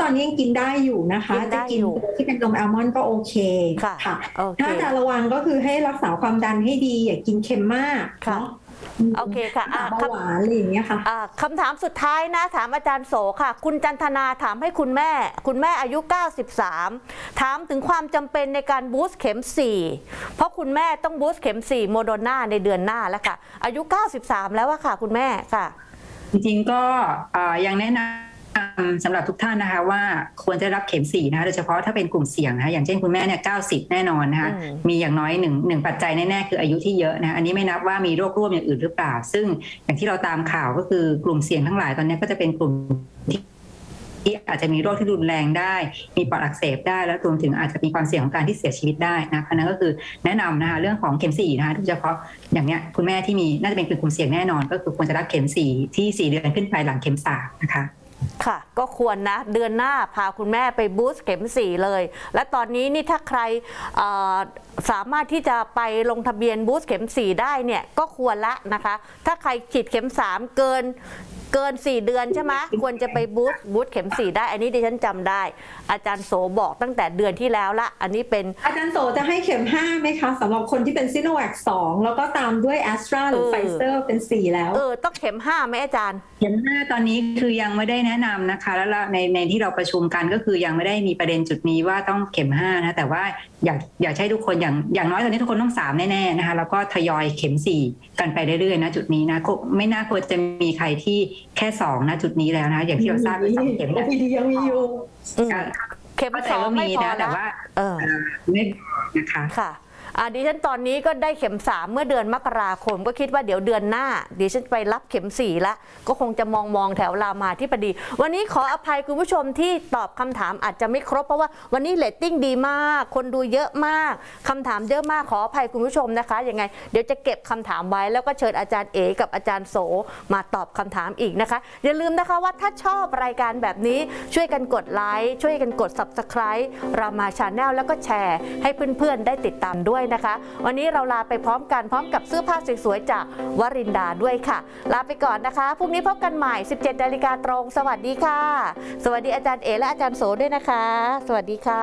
ตอนนี้ยังกินได้อยู่นะคะจะกินตัวที่เป็นนมอัลมอนด์ก็โอเคค่ะถ้าจะระวังก็คือให้รักษาความดันให้ดีอย่ากินเค็มมากเนาะโอเคค่ะเบาหวานอะไรอย่างเงี้ยค่ะคำถามสุดท้ายนะถามอาจารย์โสค่ะคุณจันทนาถามให้คุณแม่อายุ93ถามถึงความจำเป็นในการบูสต์เข็ม4เพราะคุณแม่ต้องบูสต์เข็ม4โมโดอร์นาในเดือนหน้าแล้วค่ะอายุ93แล้วอะค่ะคุณแม่ค่ะจริงๆก็ยังแนะนำสำหรับทุกท่านนะคะว่าควรจะรับเข็ม4นะคะโดยเฉพาะถ้าเป็นกลุ่มเสี่ยงนะคะอย่างเช่นคุณแม่เนี่ย90แน่นอนนะคะมีอย่างน้อยหนึ่งปัจจัยแน่ๆคืออายุที่เยอะนะอันนี้ไม่นับว่ามีโรคร่วมอย่างอื่นหรือเปล่าซึ่งอย่างที่เราตามข่าวก็คือกลุ่มเสี่ยงทั้งหลายตอนนี้ก็จะเป็นกลุ่มที่อาจจะมีโรคที่รุนแรงได้มีปอดอักเสบได้แล้วรวมถึงอาจจะมีความเสี่ยงของการที่เสียชีวิตได้นะเพราะนั้นก็คือแนะนำนะคะเรื่องของเข็ม4นะคะโดยเฉพาะอย่างเนี้ยคุณแม่ที่มีน่าจะเป็นกลุ่มเสี่ยงแน่นอนก็คือควรจะรับเข็ม4ที่4 เดือนขึ้นไปหลังเข็ม3นะคะค่ะก็ควรนะเดือนหน้าพาคุณแม่ไปบูสต์เข็ม4เลยและตอนนี้นี่ถ้าใครสามารถที่จะไปลงทะเบียนบูสต์เข็ม4ได้เนี่ยก็ควรละนะคะถ้าใครฉีดเข็ม3เกิน4 เดือนใช่ไหมควรจะไปบูสต์เข็ม4ได้อันนี้ดิฉันจำได้อาจารย์โสบอกตั้งแต่เดือนที่แล้วละอันนี้เป็นอาจารย์โสจะให้เข็ม5ไหมคะสำหรับคนที่เป็นซิโนแวค2แล้วก็ตามด้วยแอสตราหรือไฟเซอร์เป็น4แล้วต้องเข็ม5ไหมอาจารย์เข็ม5ตอนนี้คือยังไม่ได้แนะนำนะคะแล้วในที่เราประชุมกันก็คือยังไม่ได้มีประเด็นจุดนี้ว่าต้องเข็ม5นะแต่ว่าอยากให้ทุกคนอย่างน้อยตอนนี้ทุกคนต้อง3แน่ๆนะคะแล้วก็ทยอยเข็ม4กันไปเรื่อยๆนะจุดนี้นะไม่น่าควรจะมีใครที่แค่2นะจุดนี้แล้วนะอย่างที่เราทราบ2เข็มแล้วพีดียังมีอยู่เข็ม2ไม่พอแต่ว่าไม่นะคะค่ะดิฉันตอนนี้ก็ได้เข็ม3เมื่อเดือนมกราคมก็คิดว่าเดี๋ยวเดือนหน้าดิฉันไปรับเข็ม4แล้วก็คงจะมองแถวรามาธิบดีวันนี้ขออภัยคุณผู้ชมที่ตอบคำถามอาจจะไม่ครบเพราะว่าวันนี้เรตติ้งดีมากคนดูเยอะมากคำถามเยอะมากขออภัยคุณผู้ชมนะคะยังไงเดี๋ยวจะเก็บคำถามไว้แล้วก็เชิญอาจารย์เอกับอาจารย์โสมาตอบคำถามอีกนะคะอย่าลืมนะคะว่าถ้าชอบรายการแบบนี้ช่วยกันกดไลค์ช่วยกันกด Subscribe รามาชาแนลแล้วก็แชร์ให้เพื่อนๆได้ติดตามด้วยนะคะวันนี้เราลาไปพร้อมกันพร้อมกับเสื้อผ้าสวยๆจากวรินดาด้วยค่ะลาไปก่อนนะคะพรุ่งนี้พบกันใหม่ 17 นาฬิกาตรงสวัสดีค่ะสวัสดีอาจารย์เอและอาจารย์โสด้วยนะคะสวัสดีค่ะ